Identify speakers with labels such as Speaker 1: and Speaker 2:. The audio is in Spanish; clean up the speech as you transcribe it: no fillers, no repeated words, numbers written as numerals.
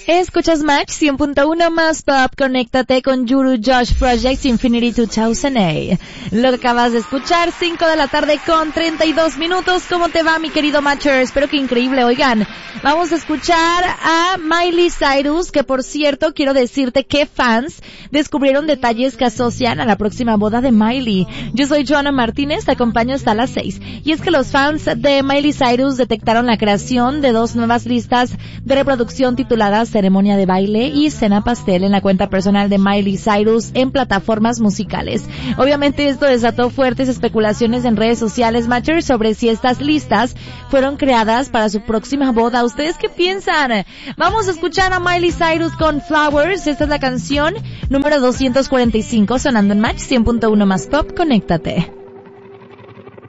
Speaker 1: Escuchas Match 100.1 más pop, conéctate con Yuru Josh Project Infinity 2008. Lo que acabas de escuchar, 5 de la tarde con 32 minutos. ¿Cómo te va, mi querido Matcher? Espero que increíble. Oigan, vamos a escuchar a Miley Cyrus, que por cierto, quiero decirte que fans descubrieron detalles que asocian a la próxima boda de Miley. Yo soy Joana Martínez, te acompaño hasta las 6. Y es que los fans de Miley Cyrus detectaron la creación de dos nuevas listas de reproducción tituladas Ceremonia de Baile y Cena Pastel en la cuenta personal de Miley Cyrus en plataformas musicales. Obviamente esto desató fuertes especulaciones en redes sociales, Matcher, sobre si estas listas fueron creadas para su próxima boda. ¿Ustedes qué piensan? Vamos a escuchar a Miley Cyrus con Flowers. Esta es la canción número 245 sonando en Match 100.1 más pop. Conéctate.